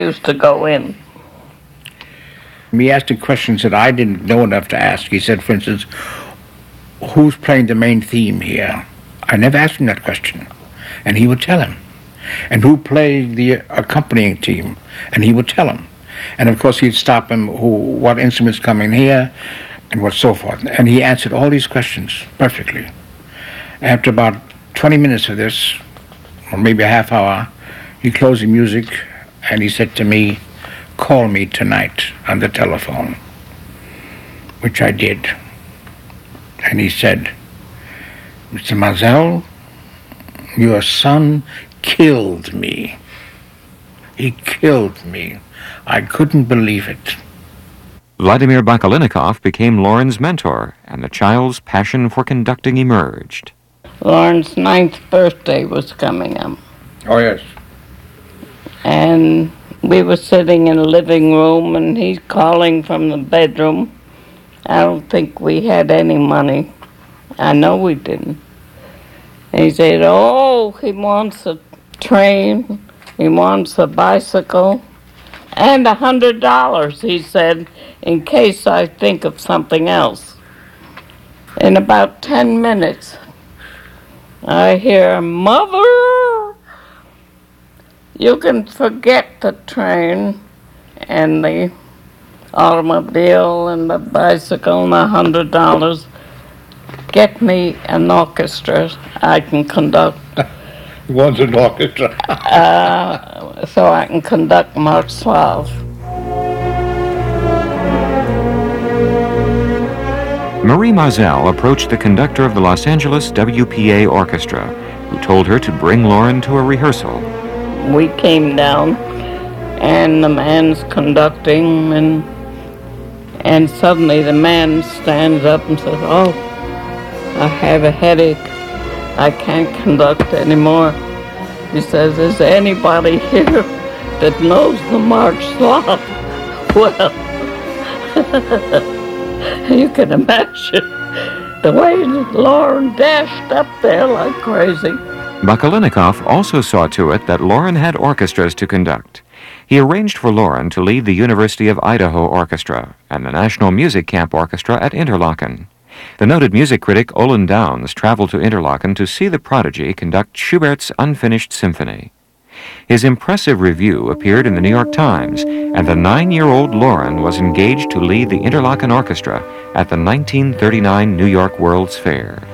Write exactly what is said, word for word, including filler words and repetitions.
used to go in. He asked the questions that I didn't know enough to ask. He said, for instance, who's playing the main theme here? I never asked him that question. And he would tell him. And who played the accompanying team? And he would tell him. And of course he'd stop him, who, what instruments come in here, and what so forth. And he answered all these questions perfectly. After about twenty minutes of this, or maybe a half hour, he closed the music and he said to me, call me tonight on the telephone, which I did. And he said, Mister Mazel, your son killed me. He killed me. I couldn't believe it. Vladimir Bakalenikov became Loren's mentor, and the child's passion for conducting emerged. Loren's ninth birthday was coming up. Oh, yes. And we were sitting in the living room, and he's calling from the bedroom. I don't think we had any money. I know we didn't. And he said, oh, he wants a train, he wants a bicycle, and a hundred dollars, he said, in case I think of something else. In about ten minutes, I hear, Mother, you can forget the train and the automobile and the bicycle and a hundred dollars. Get me an orchestra I can conduct. He wants an orchestra. uh, so I can conduct March twelfth. Marie Mazel approached the conductor of the Los Angeles W P A Orchestra, who told her to bring Loren to a rehearsal. We came down, and the man's conducting, and and suddenly the man stands up and says, oh, I have a headache. I can't conduct anymore. He says, is there anybody here that knows the March twelfth? Well, you can imagine the way Loren dashed up there like crazy. Bakalenikov also saw to it that Loren had orchestras to conduct. He arranged for Loren to lead the University of Idaho Orchestra and the National Music Camp Orchestra at Interlochen. The noted music critic Olin Downs traveled to Interlochen to see the prodigy conduct Schubert's Unfinished Symphony. His impressive review appeared in the New York Times, and the nine-year-old Loren was engaged to lead the Interlochen Orchestra at the nineteen thirty-nine New York World's Fair.